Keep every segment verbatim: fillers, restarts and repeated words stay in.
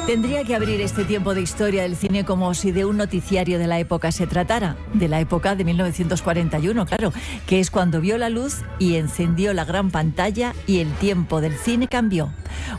Tendría que abrir este tiempo de historia del cine como si de un noticiario de la época se tratara, de la época de mil novecientos cuarenta y uno, claro, que es cuando vio la luz y encendió la gran pantalla y el tiempo del cine cambió.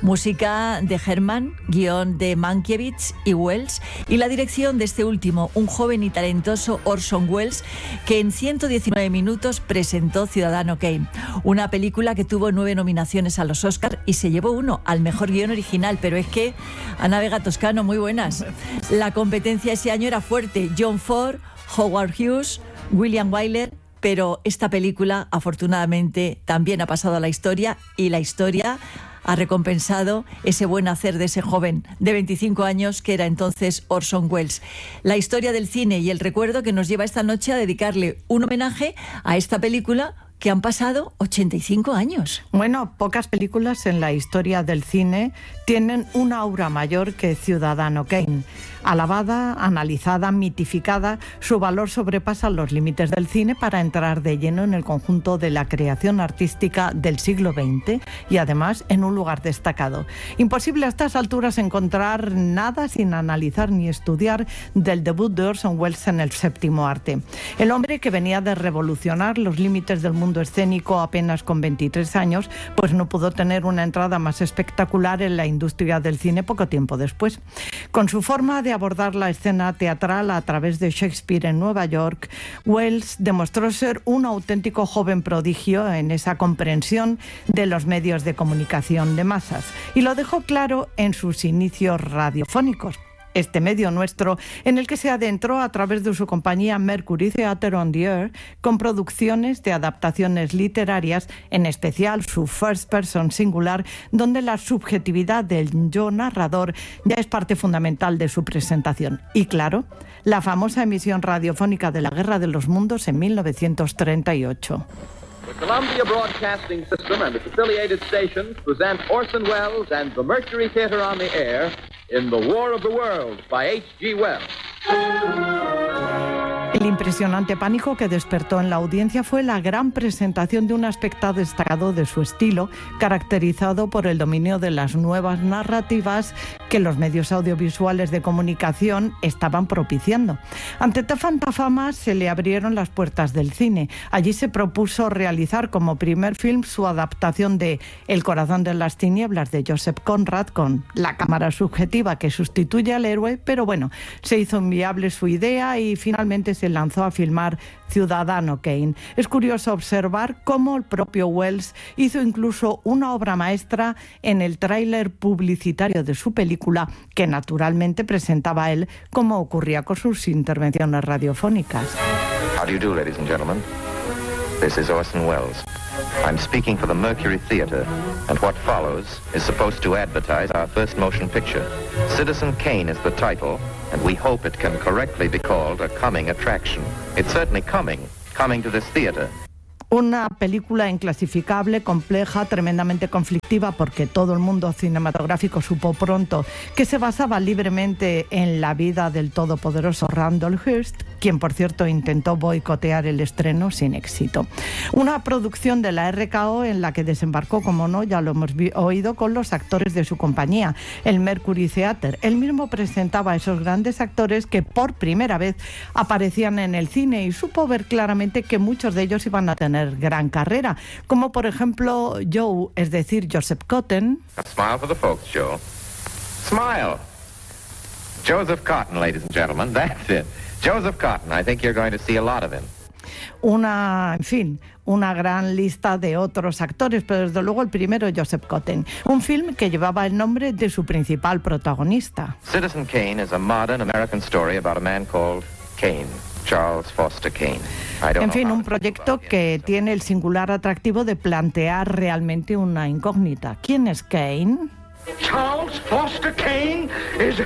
Música de Herman, guión de Mankiewicz y Welles, y la dirección de este último, un joven y talentoso Orson Welles, que en ciento diecinueve minutos presentó Ciudadano Kane, una película que tuvo nueve nominaciones a los Oscar y se llevó uno al mejor guión original, pero es que Ana Vega Toscano, muy buenas. La competencia ese año era fuerte, John Ford, Howard Hughes, William Wyler, pero esta película afortunadamente también ha pasado a la historia y la historia ha recompensado ese buen hacer de ese joven de veinticinco años que era entonces Orson Welles. La historia del cine y el recuerdo que nos lleva esta noche a dedicarle un homenaje a esta película que han pasado ochenta y cinco años. Bueno, pocas películas en la historia del cine tienen una aura mayor que Ciudadano Kane. Alabada, analizada, mitificada, su valor sobrepasa los límites del cine para entrar de lleno en el conjunto de la creación artística del siglo veinte y además en un lugar destacado. Imposible a estas alturas encontrar nada sin analizar ni estudiar del debut de Orson Welles en el séptimo arte. El hombre que venía de revolucionar los límites del mundo escénico apenas con veintitrés años, pues no pudo tener una entrada más espectacular en la industria del cine poco tiempo después. Con su forma de abordar la escena teatral a través de Shakespeare en Nueva York, Welles demostró ser un auténtico joven prodigio en esa comprensión de los medios de comunicación de masas, y lo dejó claro en sus inicios radiofónicos. Este medio nuestro, en el que se adentró a través de su compañía Mercury Theatre on the Air, con producciones de adaptaciones literarias, en especial su First Person singular, donde la subjetividad del yo narrador ya es parte fundamental de su presentación. Y claro, la famosa emisión radiofónica de la Guerra de los Mundos en mil novecientos treinta y ocho. The Columbia Broadcasting System and its affiliated stations present Orson Welles and the Mercury Theatre on the Air in The War of the Worlds by H G Wells. El impresionante pánico que despertó en la audiencia fue la gran presentación de un aspecto destacado de su estilo, caracterizado por el dominio de las nuevas narrativas que los medios audiovisuales de comunicación estaban propiciando. Ante tanta fama se le abrieron las puertas del cine. Allí se propuso realizar como primer film su adaptación de El corazón de las tinieblas de Joseph Conrad, con la cámara subjetiva que sustituye al héroe, pero bueno, se hizo inviable su idea y finalmente se lanzó a filmar Ciudadano Kane. Es curioso observar cómo el propio Welles hizo incluso una obra maestra en el tráiler publicitario de su película, que naturalmente presentaba a él, como ocurría con sus intervenciones radiofónicas. How do you do, ladies and gentlemen? This is Orson Welles. I'm speaking for the Mercury Theatre, and what follows is supposed to advertise our first motion picture. Citizen Kane is the title, and we hope it can correctly be called a coming attraction. It's certainly coming, coming to this theatre. Una película inclasificable, compleja, tremendamente conflictiva, porque todo el mundo cinematográfico supo pronto que se basaba libremente en la vida del todopoderoso Randolph Hearst, quien por cierto intentó boicotear el estreno sin éxito. Una producción de la R K O en la que desembarcó, como no, ya lo hemos oído, con los actores de su compañía, el Mercury Theatre. Él mismo presentaba a esos grandes actores que por primera vez aparecían en el cine y supo ver claramente que muchos de ellos iban a tener gran carrera, como por ejemplo Joe, es decir, Joseph Cotten. A smile for the folks, Joe. Smile. Joseph Cotten, ladies and gentlemen, that's it. Joseph Cotten, I think you're going to see a lot of him. Una, en fin, una gran lista de otros actores, pero desde luego el primero, Joseph Cotten. Un film que llevaba el nombre de su principal protagonista. Citizen Kane is a modern American story about a man called Kane. Charles Foster Kane. En fin, un proyecto que tiene el singular atractivo de plantear realmente una incógnita. ¿Quién es Kane? Charles Foster Kane is...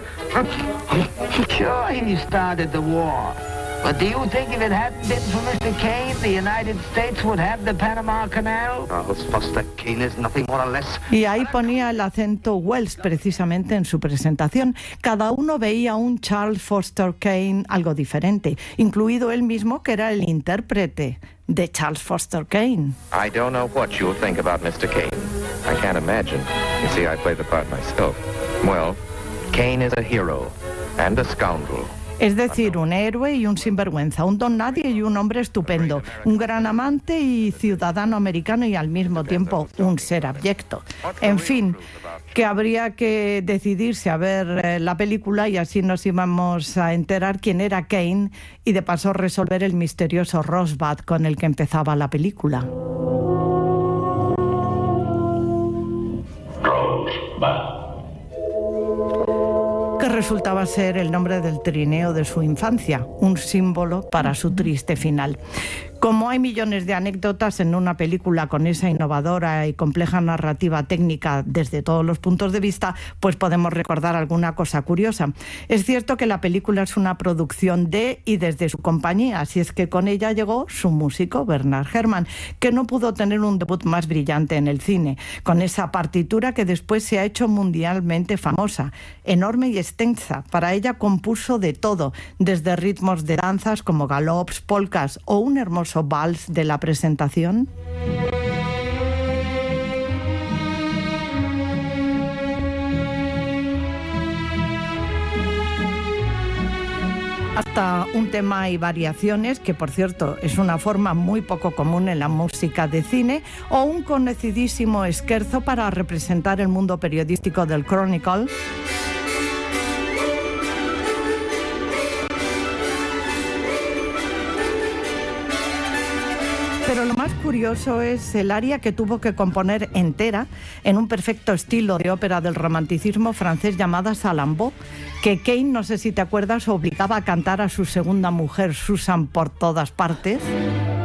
Sure, he started the war. But do you think if it hadn't been for Mister Kane, the United States would have the Panama Canal? Charles Foster Kane is nothing more or less. Y ahí ponía el acento Welles precisamente en su presentación. Cada uno veía un Charles Foster Kane algo diferente, incluido él mismo, que era el intérprete de Charles Foster Kane. I don't know what you'll think about Mister Kane. I can't imagine. You see, I play the part myself. Well, Cain is a hero and a scoundrel. Es decir, un héroe y un sinvergüenza, un don nadie y un hombre estupendo, un gran amante y ciudadano americano y al mismo tiempo un ser abyecto. En fin, que habría que decidirse a ver eh, la película y así nos íbamos a enterar quién era Cain y de paso resolver el misterioso Rosebud con el que empezaba la película. Rosebud. Que resultaba ser el nombre del trineo de su infancia, un símbolo para su triste final. Como hay millones de anécdotas en una película con esa innovadora y compleja narrativa técnica desde todos los puntos de vista, pues podemos recordar alguna cosa curiosa. Es cierto que la película es una producción de y desde su compañía, así es que con ella llegó su músico, Bernard Herrmann, que no pudo tener un debut más brillante en el cine, con esa partitura que después se ha hecho mundialmente famosa, enorme y extensa. Para ella compuso de todo, desde ritmos de danzas como galops, polkas o un hermoso vals de la presentación. Hasta un tema y variaciones, que por cierto es una forma muy poco común en la música de cine, o un conocidísimo scherzo para representar el mundo periodístico del Chronicle. Pero lo más curioso es el aria que tuvo que componer entera en un perfecto estilo de ópera del romanticismo francés llamada Salammbô, que Cain, no sé si te acuerdas, obligaba a cantar a su segunda mujer, Susan, por todas partes.